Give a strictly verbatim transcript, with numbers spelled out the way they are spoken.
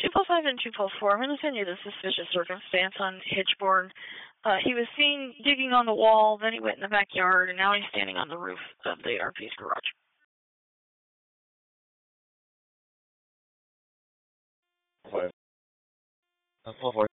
two plus five and two plus four. I'm going to send you the suspicious circumstance on Hitchborn. Uh, he was seen digging on the wall, then he went in the backyard, and now he's standing on the roof of the R P's garage. Five. Uh, four, four.